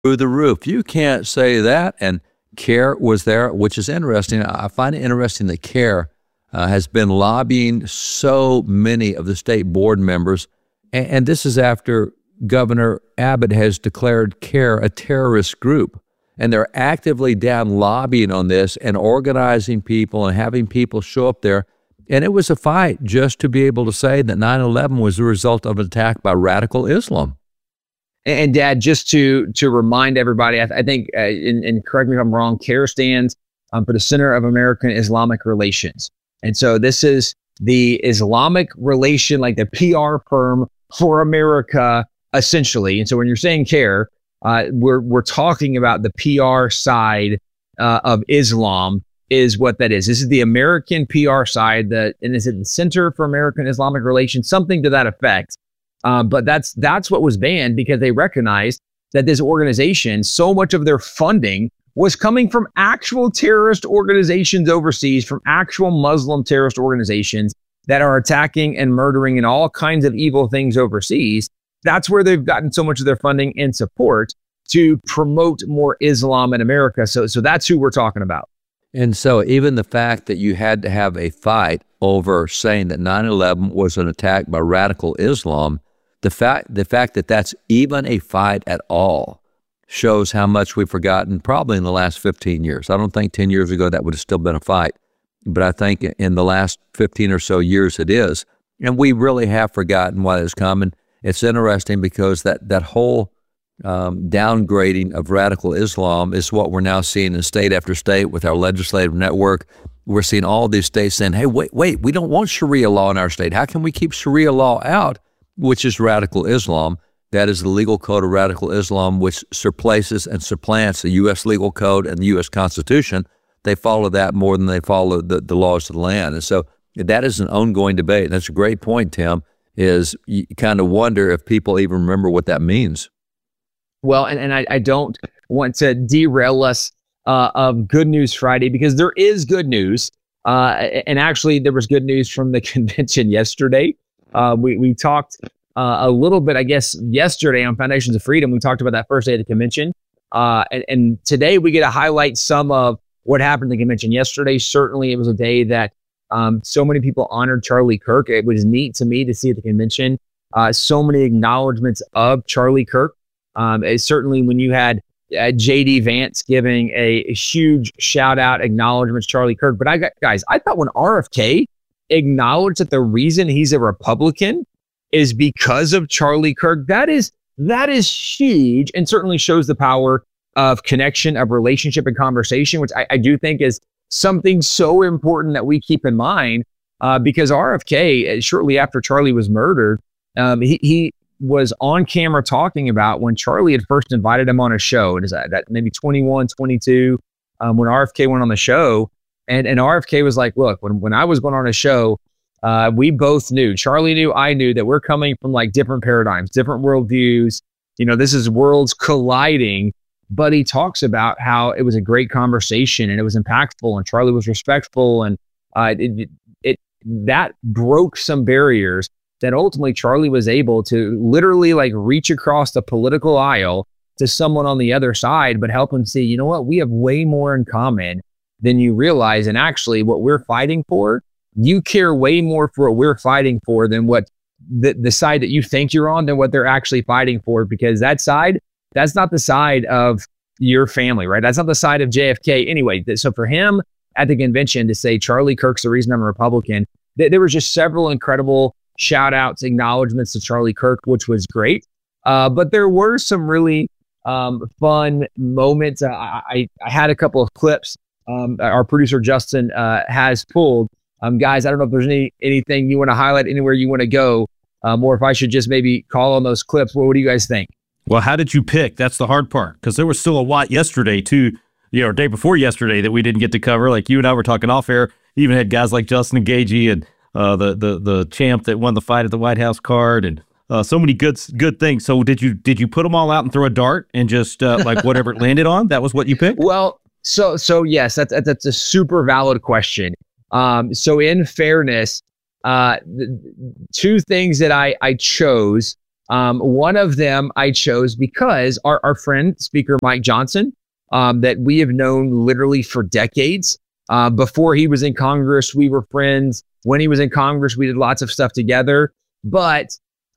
through the roof. You can't say that. And CARE was there, which is interesting. I find it interesting that CARE has been lobbying so many of the state board members. And this is after Governor Abbott has declared CARE a terrorist group. And they're actively down lobbying on this and organizing people and having people show up there. And it was a fight just to be able to say that 9/11 was the result of an attack by radical Islam. And Dad, just to remind everybody, I think, and correct me if I'm wrong, CARE stands for the Center of American Islamic Relations. And so this is the Islamic relation, like the PR firm for America, essentially. And so when you're saying CARE, we're talking about the PR side of Islam is what that is. This is the American PR side, and is it the Center for American Islamic Relations, something to that effect. But that's what was banned because they recognized that this organization, so much of their funding was coming from actual terrorist organizations overseas, from actual Muslim terrorist organizations that are attacking and murdering and all kinds of evil things overseas. That's where they've gotten so much of their funding and support to promote more Islam in America. So that's who we're talking about. And so even the fact that you had to have a fight over saying that 9/11 was an attack by radical Islam, the fact that that's even a fight at all shows how much we've forgotten probably in the last 15 years. I don't think 10 years ago that would have still been a fight, but I think in the last 15 or so years it is. And we really have forgotten what has come. And it's interesting because that whole downgrading of radical Islam is what we're now seeing in state after state with our legislative network. We're seeing all these states saying, hey, wait, we don't want Sharia law in our state. How can we keep Sharia law out, which is radical Islam? That is the legal code of radical Islam, which surplaces and supplants the U.S. legal code and the U.S. Constitution. They follow that more than they follow the laws of the land. And so that is an ongoing debate. And that's a great point, Tim, is you kind of wonder if people even remember what that means. Well, and I don't want to derail us of Good News Friday, because there is good news. And actually, there was good news from the convention yesterday. We talked a little bit, I guess, yesterday on Foundations of Freedom. We talked about that first day of the convention. And today we get to highlight some of what happened at the convention yesterday. Certainly, it was a day that so many people honored Charlie Kirk. It was neat to me to see at the convention so many acknowledgments of Charlie Kirk. Certainly when you had J.D. Vance giving a huge shout out, acknowledgments Charlie Kirk. But I thought when RFK acknowledged that the reason he's a Republican is because of Charlie Kirk, that is huge, and certainly shows the power of connection, of relationship and conversation, which I do think is something so important that we keep in mind, because RFK, shortly after Charlie was murdered, he was on camera talking about when Charlie had first invited him on a show. It is that maybe 21, 22, when RFK went on the show. And RFK was like, look, when I was going on a show, we both knew, Charlie knew, I knew, that we're coming from like different paradigms, different worldviews. You know, this is worlds colliding. But he talks about how it was a great conversation and it was impactful and Charlie was respectful. And that broke some barriers that ultimately Charlie was able to literally like reach across the political aisle to someone on the other side, but help him see, you know what, we have way more in common than you realize. And actually what we're fighting for, you care way more for what we're fighting for than what the side that you think you're on, than what they're actually fighting for, because that side, that's not the side of your family, right? That's not the side of JFK. Anyway, so for him at the convention to say Charlie Kirk's the reason I'm a Republican, there was just several incredible shout outs, acknowledgments to Charlie Kirk, which was great. But there were some really fun moments. I had a couple of clips our producer Justin has pulled. Guys, I don't know if there's anything you want to highlight, anywhere you want to go, or if I should just maybe call on those clips. What do you guys think? Well, how did you pick? That's the hard part, because there was still a lot yesterday too, day before yesterday that we didn't get to cover. Like you and I were talking off air. You even had guys like Justin Gagey and the champ that won the fight at the White House card, and so many good things. So did you put them all out and throw a dart and just like whatever it landed on? That was what you picked? Well, so yes, that's a super valid question. So in fairness, two things that I chose One of them I chose because our friend, Speaker Mike Johnson, that we have known literally for decades. Before he was in Congress, we were friends. When he was in Congress, we did lots of stuff together. But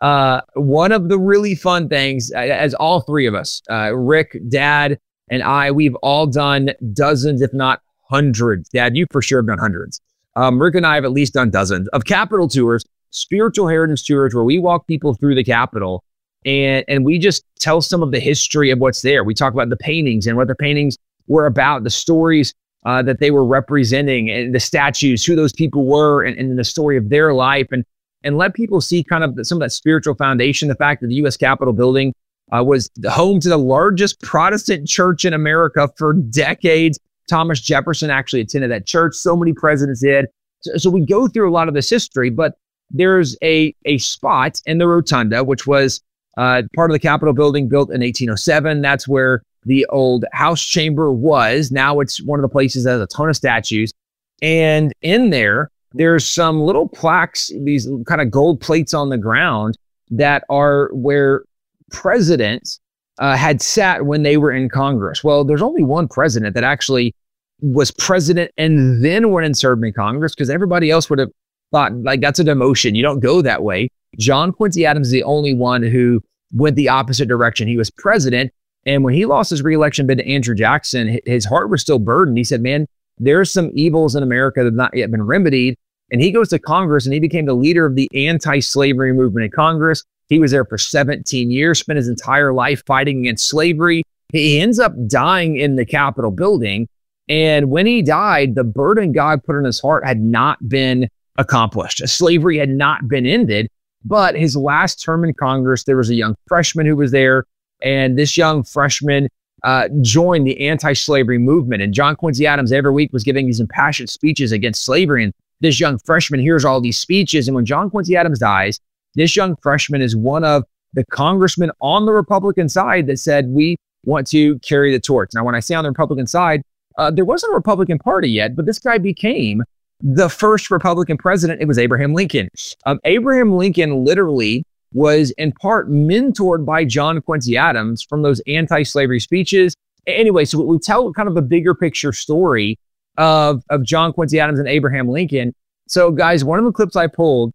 one of the really fun things, as all three of us, Rick, Dad, and I, we've all done dozens, if not hundreds. Dad, you for sure have done hundreds. Rick and I have at least done dozens of Capitol tours, spiritual heritage tours, where we walk people through the Capitol and we just tell some of the history of what's there. We talk about the paintings and what the paintings were about, the stories that they were representing, and the statues, who those people were, and the story of their life, and let people see kind of some of that spiritual foundation. The fact that the U.S. Capitol building was the home to the largest Protestant church in America for decades. Thomas Jefferson actually attended that church. So many presidents did. So we go through a lot of this history, but there's a spot in the rotunda, which was part of the Capitol building built in 1807. That's where the old House chamber was. Now it's one of the places that has a ton of statues. And in there, there's some little plaques, these kind of gold plates on the ground that are where presidents had sat when they were in Congress. Well, there's only one president that actually was president and then went and served in Congress, because everybody else would have thought, like, that's a demotion. You don't go that way. John Quincy Adams is the only one who went the opposite direction. He was president, and when he lost his reelection bid to Andrew Jackson, his heart was still burdened. He said, man, there's some evils in America that have not yet been remedied. And he goes to Congress, and he became the leader of the anti-slavery movement in Congress. He was there for 17 years, spent his entire life fighting against slavery. He ends up dying in the Capitol building. And when he died, the burden God put on his heart had not been accomplished. Slavery had not been ended. But his last term in Congress, there was a young freshman who was there. And this young freshman joined the anti-slavery movement. And John Quincy Adams every week was giving these impassioned speeches against slavery. And this young freshman hears all these speeches. And when John Quincy Adams dies, this young freshman is one of the congressmen on the Republican side that said, we want to carry the torch. Now, when I say on the Republican side, there wasn't a Republican Party yet, but this guy became the first Republican president. It was Abraham Lincoln. Abraham Lincoln literally was in part mentored by John Quincy Adams from those anti-slavery speeches. Anyway, so we tell kind of a bigger picture story of John Quincy Adams and Abraham Lincoln. So guys, one of the clips I pulled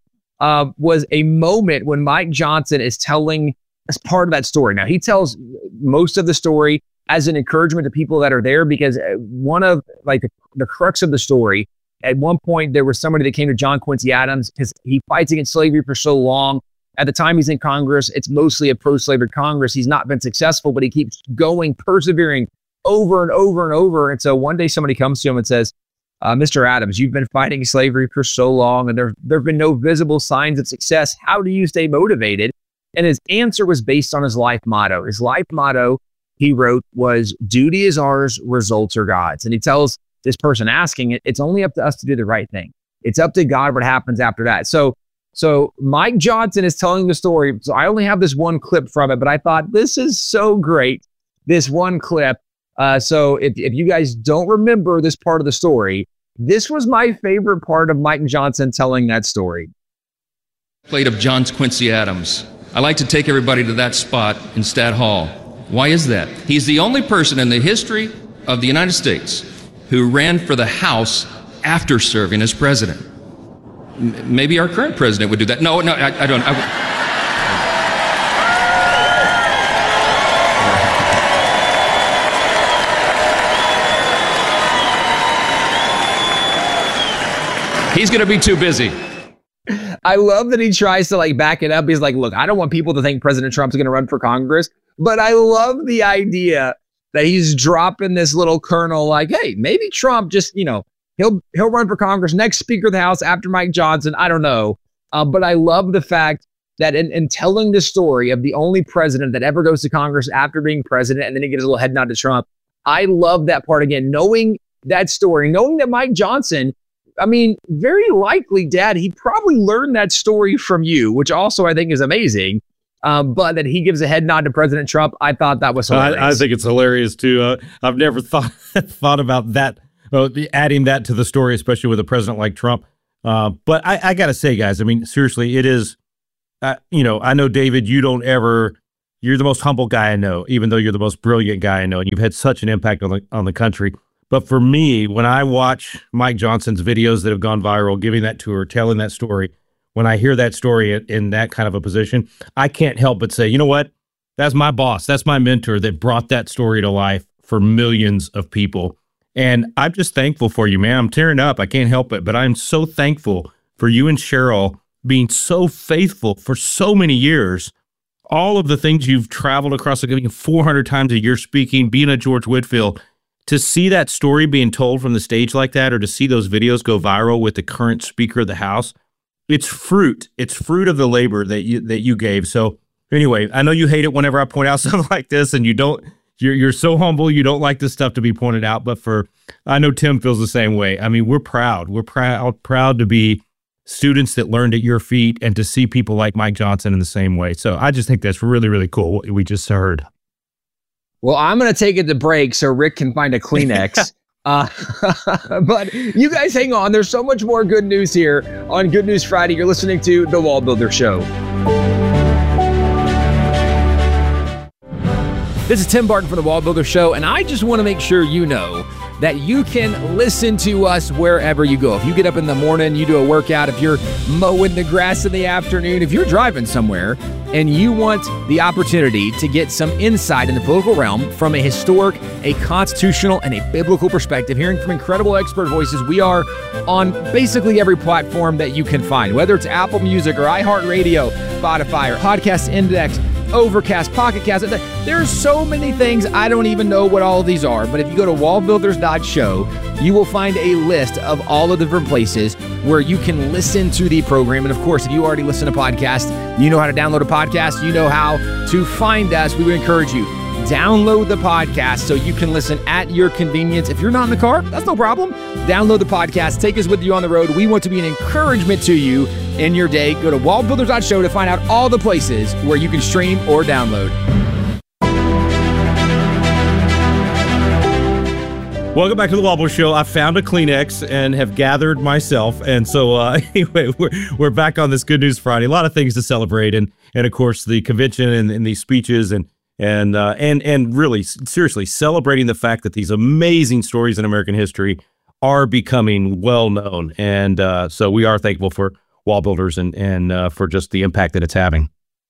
was a moment when Mike Johnson is telling as part of that story. Now, he tells most of the story as an encouragement to people that are there, because one of like the crux of the story, at one point, there was somebody that came to John Quincy Adams because he fights against slavery for so long. At the time he's in Congress, it's mostly a pro-slavery Congress. He's not been successful, but he keeps going, persevering over and over and over. And so one day somebody comes to him and says, Mr. Adams, you've been fighting slavery for so long, and there have been no visible signs of success. How do you stay motivated? And his answer was based on his life motto. His life motto, he wrote, was duty is ours, results are God's. And he tells this person asking it, it's only up to us to do the right thing. It's up to God what happens after that. So Mike Johnson is telling the story. So I only have this one clip from it, but I thought this is so great, this one clip. So if you guys don't remember this part of the story, this was my favorite part of Mike Johnson telling that story. Plate of John Quincy Adams. I like to take everybody to that spot in Stat Hall. Why is that? He's the only person in the history of the United States who ran for the House after serving as president. Maybe our current president would do that. No, I don't. He's going to be too busy. I love that he tries to like back it up. He's like, look, I don't want people to think President Trump's going to run for Congress, but I love the idea that he's dropping this little kernel like, hey, maybe Trump just, he'll run for Congress, next Speaker of the House after Mike Johnson. I don't know. But I love the fact that in telling the story of the only president that ever goes to Congress after being president, and then he gets a little head nod to Trump. I love that part again, knowing that story, knowing that Mike Johnson, I mean, very likely, Dad, he probably learned that story from you, which also I think is amazing. But that he gives a head nod to President Trump, I thought that was hilarious. I think it's hilarious too. I've never thought about that, adding that to the story, especially with a president like Trump. But I got to say, guys, I mean, seriously, it is I know, David, you're the most humble guy I know, even though you're the most brilliant guy I know, and you've had such an impact on the country. But for me, when I watch Mike Johnson's videos that have gone viral, giving that tour, telling that story, when I hear that story in that kind of a position, I can't help but say, you know what? That's my boss. That's my mentor that brought that story to life for millions of people. And I'm just thankful for you, man. I'm tearing up. I can't help it. But I'm so thankful for you and Cheryl being so faithful for so many years. All of the things you've traveled across the country 400 times a year speaking, being at George Whitefield, to see that story being told from the stage like that, or to see those videos go viral with the current Speaker of the House, it's fruit. It's fruit of the labor that you gave. So anyway, I know you hate it whenever I point out something like this, and you're so humble. You don't like this stuff to be pointed out, but I know Tim feels the same way. I mean, we're proud. We're proud to be students that learned at your feet, and to see people like Mike Johnson in the same way. So I just think that's really, really cool what we just heard. Well, I'm going to take it to break so Rick can find a Kleenex. But you guys hang on. There's so much more good news here on Good News Friday. You're listening to The Wall Builder Show. This is Tim Barton from The Wall Builder Show, and I just want to make sure you know that you can listen to us wherever you go. If you get up in the morning, you do a workout, if you're mowing the grass in the afternoon, if you're driving somewhere and you want the opportunity to get some insight in the political realm from a historic, a constitutional, and a biblical perspective, hearing from incredible expert voices, we are on basically every platform that you can find, whether it's Apple Music or iHeartRadio, Spotify, or Podcast Index, Overcast, Pocket Cast. There's so many things. I don't even know what all of these are, but if you go to wallbuilders.show, you will find a list of all of the different places where you can listen to the program. And of course, if you already listen to podcasts, you know how to download a podcast, you know how to find us. We would encourage you, download the podcast so you can listen at your convenience. If you're not in the car, that's no problem. Download the podcast. Take us with you on the road. We want to be an encouragement to you in your day. Go to wallbuilders.show to find out all the places where you can stream or download. Welcome back to the Wall Builder Show. I found a Kleenex and have gathered myself. And so anyway, we're back on this Good News Friday. A lot of things to celebrate. And of course, the convention and these speeches and really, seriously, celebrating the fact that these amazing stories in American history are becoming well known. And so we are thankful for Wall Builders and for just the impact that it's having.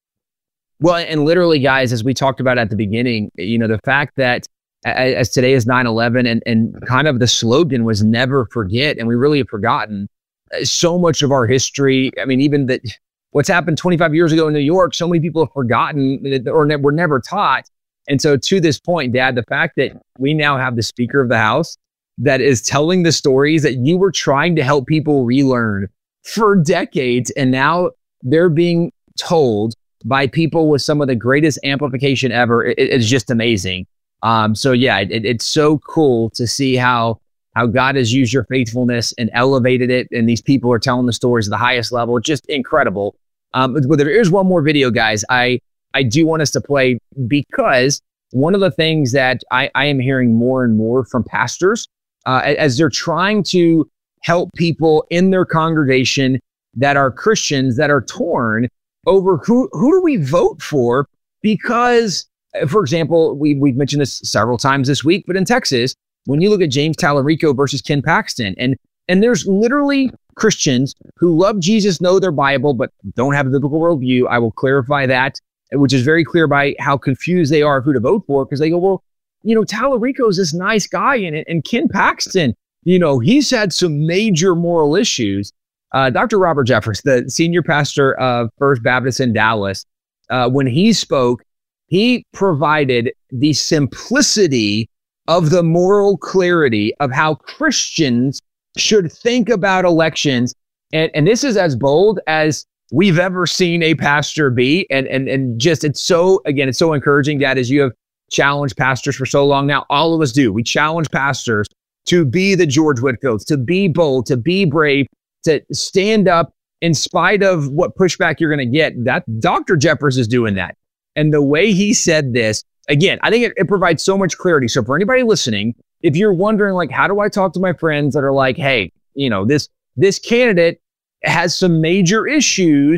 Well, and literally, guys, as we talked about at the beginning, the fact that as today is 9/11 and kind of the slogan was never forget, and we really have forgotten so much of our history. I mean, even that what's happened 25 years ago in New York, so many people have forgotten or were never taught. And so to this point, Dad, the fact that we now have the Speaker of the House that is telling the stories that you were trying to help people relearn for decades, and now they're being told by people with some of the greatest amplification ever, it's just amazing. So yeah, it's so cool to see how God has used your faithfulness and elevated it, and these people are telling the stories at the highest level. It's just incredible. But there is one more video, guys. I do want us to play, because one of the things that I am hearing more and more from pastors as they're trying to help people in their congregation that are Christians that are torn over who do we vote for? Because, for example, we've mentioned this several times this week, but in Texas, when you look at James Tallarico versus Ken Paxton, and there's literally Christians who love Jesus, know their Bible, but don't have a biblical worldview. I will clarify that, which is very clear by how confused they are of who to vote for, because they go, well, Tallarico's this nice guy, and Ken Paxton, he's had some major moral issues. Dr. Robert Jeffress, the senior pastor of First Baptist in Dallas, when he spoke, he provided the simplicity of the moral clarity of how Christians should think about elections. And this is as bold as we've ever seen a pastor be. And just, it's so encouraging, Dad, as you have challenged pastors for so long now. All of us do. We challenge pastors to be the George Whitefields, to be bold, to be brave, to stand up in spite of what pushback you're going to get. That Dr. Jeffress is doing that. And the way he said this, again, I think it provides so much clarity. So for anybody listening, if you're wondering, like, how do I talk to my friends that are like, hey, this candidate has some major issues,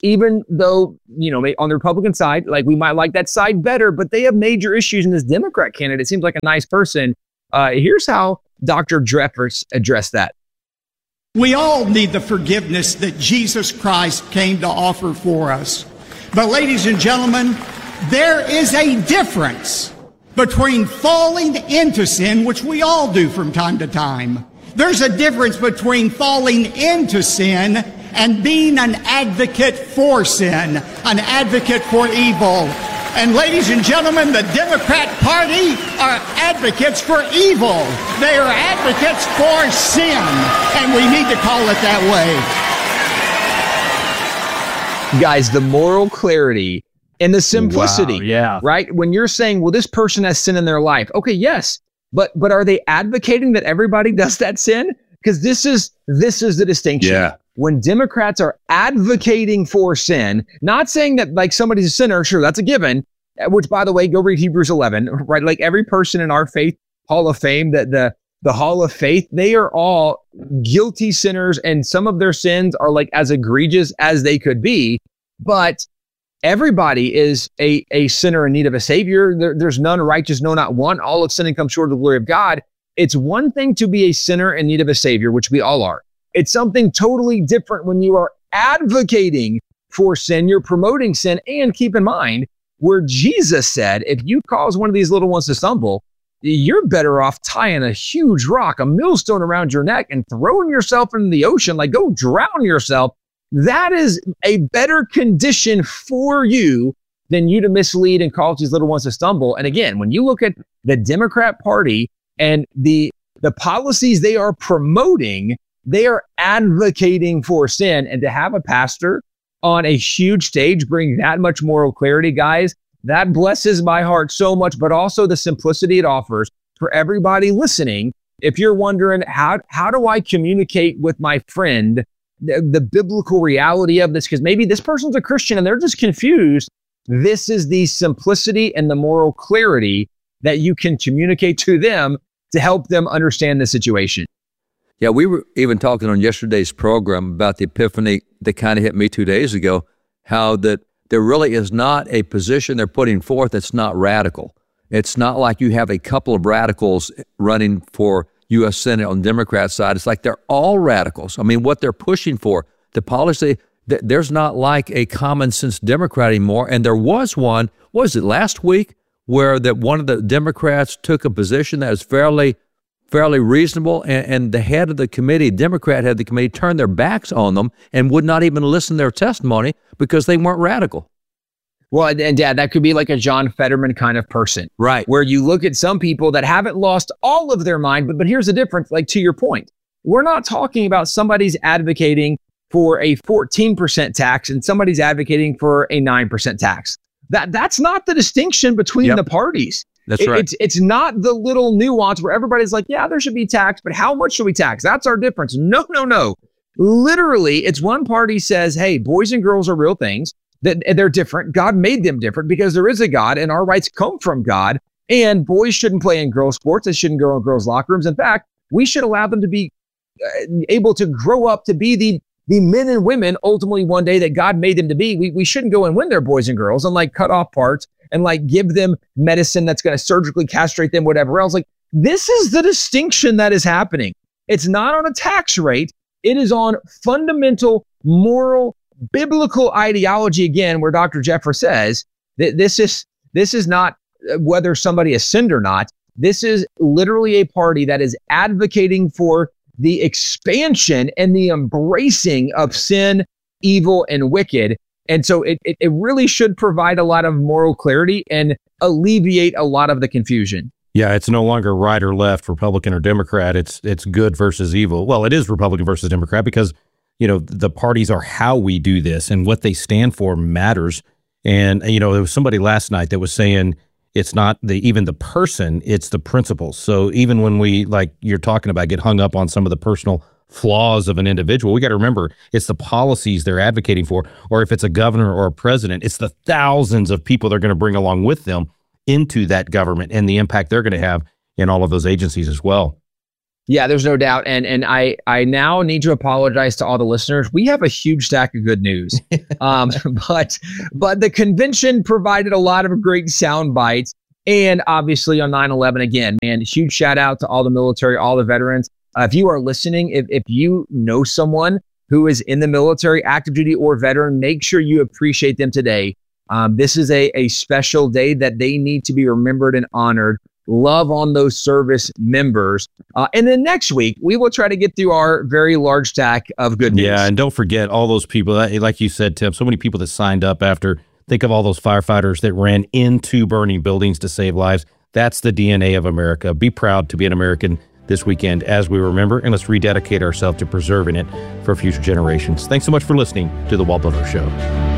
even though, on the Republican side, like we might like that side better, but they have major issues in this Democrat candidate. Seems like a nice person. Here's how Dr. Jeffers addressed that. We all need the forgiveness that Jesus Christ came to offer for us. But ladies and gentlemen, there is a difference between falling into sin, which we all do from time to time. There's a difference between falling into sin and being an advocate for sin, an advocate for evil. And ladies and gentlemen, the Democrat Party are advocates for evil. They are advocates for sin, and we need to call it that way. Guys, the moral clarity and the simplicity, wow, yeah. Right? When you're saying, well, this person has sin in their life. Okay, yes. But are they advocating that everybody does that sin? Because this is the distinction. Yeah. When Democrats are advocating for sin, not saying that like somebody's a sinner, sure, that's a given, which by the way, go read Hebrews 11, right? Like every person in our faith Hall of Fame, that the Hall of Faith, they are all guilty sinners, and some of their sins are like as egregious as they could be. But everybody is a sinner in need of a savior. There's none righteous, no, not one. All of sin and come short of the glory of God. It's one thing to be a sinner in need of a savior, which we all are. It's something totally different when you are advocating for sin, you're promoting sin. And keep in mind where Jesus said, if you cause one of these little ones to stumble, you're better off tying a huge rock, a millstone around your neck and throwing yourself into the ocean, like go drown yourself. That is a better condition for you than you to mislead and cause these little ones to stumble. And again, when you look at the Democrat Party and the policies they are promoting, they are advocating for sin. And to have a pastor on a huge stage bring that much moral clarity, guys, that blesses my heart so much, but also the simplicity it offers for everybody listening. If you're wondering, how do I communicate with my friend the biblical reality of this? Because maybe this person's a Christian and they're just confused. This is the simplicity and the moral clarity that you can communicate to them to help them understand the situation. Yeah, we were even talking on yesterday's program about the epiphany that kind of hit me 2 days ago, how that there really is not a position they're putting forth that's not radical. It's not like you have a couple of radicals running for U.S. Senate on the Democrat side. It's like they're all radicals. I mean, what they're pushing for, the policy, there's not like a common sense Democrat anymore. And there was one, what was it, last week, where that one of the Democrats took a position that was fairly reasonable, and the head of the committee, Democrat head of the committee, turned their backs on them and would not even listen to their testimony because they weren't radical. Well, and Dad, that could be like a John Fetterman kind of person. Right. Where you look at some people that haven't lost all of their mind, but here's the difference, like to your point. We're not talking about somebody's advocating for a 14% tax and somebody's advocating for a 9% tax. That's not the distinction between the parties. That's right. It's not the little nuance where everybody's like, yeah, there should be tax, but how much should we tax? That's our difference. No. Literally, it's one party says, hey, boys and girls are real things, that they're different. God made them different because there is a God and our rights come from God. And boys shouldn't play in girls' sports. They shouldn't go in girls' locker rooms. In fact, we should allow them to be able to grow up to be the men and women ultimately one day that God made them to be. We shouldn't go and win their boys and girls and like cut off parts and like give them medicine that's going to surgically castrate them, whatever else. Like this is the distinction that is happening. It's not on a tax rate. It is on fundamental, moral, biblical ideology. Again, where Dr. Jeffers says that this is not whether somebody has sinned or not. This is literally a party that is advocating for the expansion and the embracing of sin, evil, and wicked. And so it really should provide a lot of moral clarity and alleviate a lot of the confusion. Yeah, it's no longer right or left, Republican or Democrat. It's good versus evil. Well, it is Republican versus Democrat because, the parties are how we do this and what they stand for matters. And, there was somebody last night that was saying it's not even the person, it's the principles. So even when we, like you're talking about, get hung up on some of the personal flaws of an individual, we got to remember it's the policies they're advocating for, or if it's a governor or a president, it's the thousands of people they're going to bring along with them into that government and the impact they're going to have in all of those agencies as well. Yeah, there's no doubt. And I now need to apologize to all the listeners. We have a huge stack of good news. But the convention provided a lot of great sound bites. And obviously on 9/11, again, man, huge shout out to all the military, all the veterans. If you are listening, if you know someone who is in the military, active duty or veteran, make sure you appreciate them today. This is a special day that they need to be remembered and honored. Love on those service members. And then next week, we will try to get through our very large stack of good news. Yeah, and don't forget all those people, like you said, Tim, so many people that signed up after. Think of all those firefighters that ran into burning buildings to save lives. That's the DNA of America. Be proud to be an American this weekend as we remember, and let's rededicate ourselves to preserving it for future generations. Thanks so much for listening to The Walt Butler Show.